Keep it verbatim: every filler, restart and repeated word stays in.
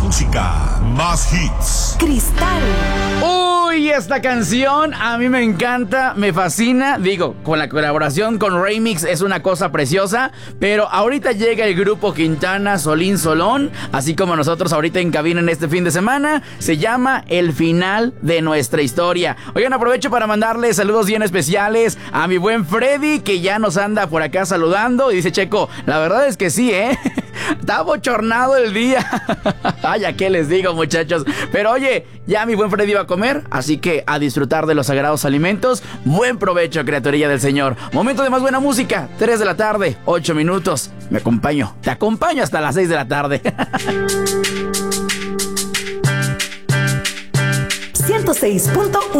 música, más hits. Cristal. Uy, esta canción a mí me encanta, me fascina. Digo, con la colaboración con Remix es una cosa preciosa. Pero ahorita llega el grupo Quintana, Solín Solón, así como nosotros ahorita en cabina en este fin de semana. Se llama El Final de Nuestra Historia. Oigan, aprovecho para mandarle saludos bien especiales a mi buen Freddy, que ya nos anda por acá saludando. Y dice: Checo, la verdad es que sí, ¿eh? Está bochornado el día. Ay, ¿a qué les digo, muchachos? Pero oye, ya mi buen Freddy va a comer, así que a disfrutar de los sagrados alimentos. Buen provecho, criaturilla del Señor. Momento de más buena música. tres de la tarde, ocho minutos. Me acompaño, te acompaño hasta las seis de la tarde. ciento seis punto uno